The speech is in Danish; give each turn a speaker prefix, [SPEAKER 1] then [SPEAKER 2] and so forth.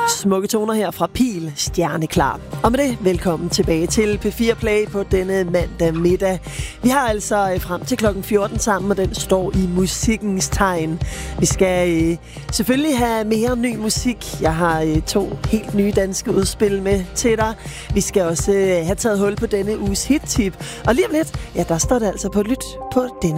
[SPEAKER 1] Smukke toner her fra Pil, stjerneklar. Og med det, velkommen tilbage til P4 Play på denne mandag middag. Vi har altså frem til klokken 14 sammen, og den står i musikkens tegn. Vi skal selvfølgelig have mere ny musik. Jeg har 2 helt nye danske udspil med til dig. Vi skal også have taget hul på denne uges hit-tip. Og lige om lidt, ja, der står det altså på lyt på denne